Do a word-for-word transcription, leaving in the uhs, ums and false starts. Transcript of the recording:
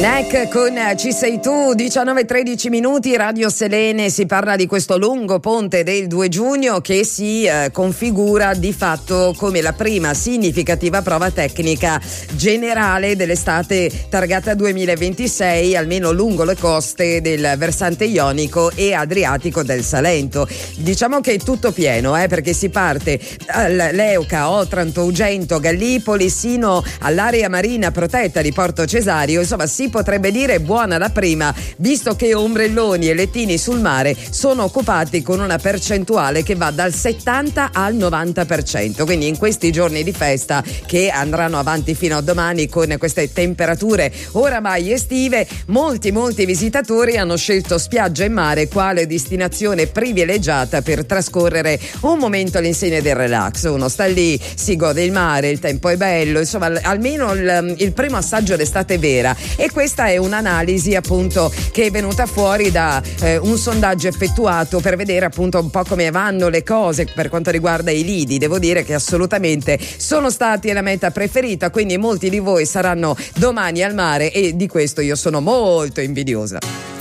Neck con Ci sei tu, diciannove e tredici minuti, Radio Selene. Si parla di questo lungo ponte del due giugno che si eh, configura di fatto come la prima significativa prova tecnica generale dell'estate targata duemilaventisei, almeno lungo le coste del versante ionico e adriatico del Salento. Diciamo che è tutto pieno, eh, perché si parte dall'Euca, Otranto, Ugento, Gallipoli sino all'area marina protetta di Porto Cesario. Insomma, si potrebbe dire buona la prima, visto che ombrelloni e lettini sul mare sono occupati con una percentuale che va dal settanta al novanta per cento. Quindi in questi giorni di festa, che andranno avanti fino a domani con queste temperature oramai estive, molti molti visitatori hanno scelto spiaggia e mare quale destinazione privilegiata per trascorrere un momento all'insegna del relax. Uno sta lì, si gode il mare, il tempo è bello, insomma almeno il, il primo assaggio d'estate vera. E questa è un'analisi appunto che è venuta fuori da eh, un sondaggio effettuato per vedere appunto un po' come vanno le cose per quanto riguarda i lidi. Devo dire che assolutamente sono stati la meta preferita, quindi molti di voi saranno domani al mare e di questo io sono molto invidiosa.